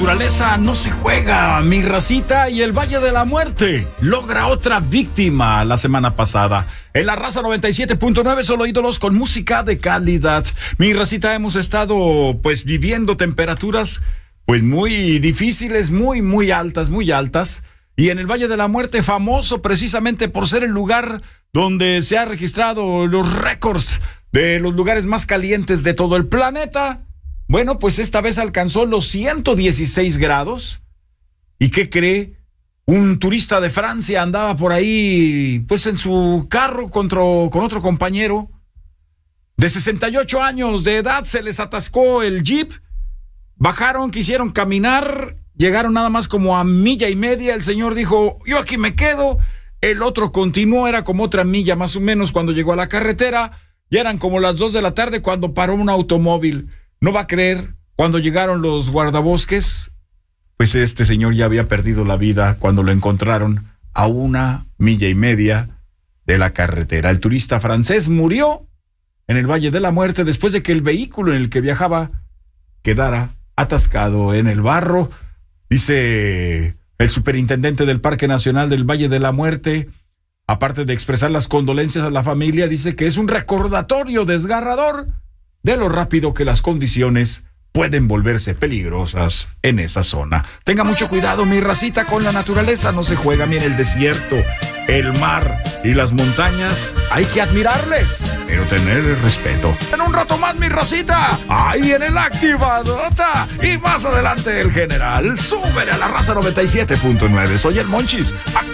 Naturaleza no se juega, mi racita, y el Valle de la Muerte logra otra víctima la semana pasada. En la raza 97.9, solo ídolos con música de calidad. Mi racita, hemos estado pues viviendo temperaturas pues muy difíciles, muy altas. Y en el Valle de la Muerte, famoso precisamente por ser el lugar donde se ha registrado los récords de los lugares más calientes de todo el planeta. Bueno, pues esta vez alcanzó los 116 grados. ¿Y qué cree? Un turista de Francia andaba por ahí, pues en su carro con otro compañero de 68 años de edad. Se les atascó el jeep. Bajaron, quisieron caminar, llegaron nada más como a milla y media. El señor dijo, yo aquí me quedo. El otro continuó, era como otra milla más o menos cuando llegó a la carretera. Ya eran como las 2 de la tarde cuando paró un automóvil. No va a creer, cuando llegaron los guardabosques, pues este señor ya había perdido la vida cuando lo encontraron a 1 milla y media de la carretera. El turista francés murió en el Valle de la Muerte después de que el vehículo en el que viajaba quedara atascado en el barro. Dice el superintendente del Parque Nacional del Valle de la Muerte, aparte de expresar las condolencias a la familia, dice que es un recordatorio desgarrador de lo rápido que las condiciones pueden volverse peligrosas en esa zona. Tenga mucho cuidado, mi racita, con la naturaleza. No se juega ni en el desierto, el mar y las montañas. Hay que admirarles, pero tener respeto. En un rato más, mi racita, ahí viene la activadota. Y más adelante el general. Súbele a la raza 97.9. Soy el Monchis.